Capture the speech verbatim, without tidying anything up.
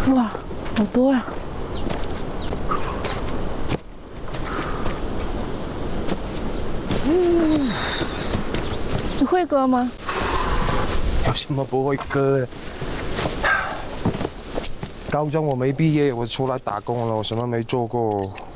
哇，好多啊！嗯，你会割吗？ 有什么不会割的？高中我没毕业，我出来打工了，我什么没做过。